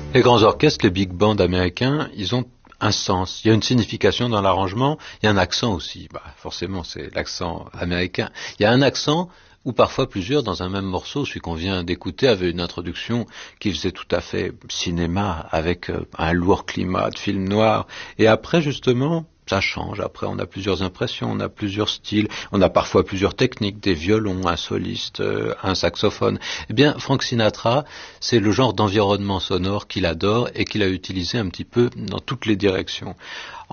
Les grands orchestres, les big bands américains, ils ont un sens, il y a une signification dans l'arrangement, il y a un accent aussi, forcément c'est l'accent américain. Il y a un accent ou parfois plusieurs dans un même morceau. Celui qu'on vient d'écouter avait une introduction qui faisait tout à fait cinéma avec un lourd climat de film noir. Et après justement, ça change. Après, on a plusieurs impressions, on a plusieurs styles, on a parfois plusieurs techniques, des violons, un soliste, un saxophone. Eh bien, Frank Sinatra, c'est le genre d'environnement sonore qu'il adore et qu'il a utilisé un petit peu dans toutes les directions.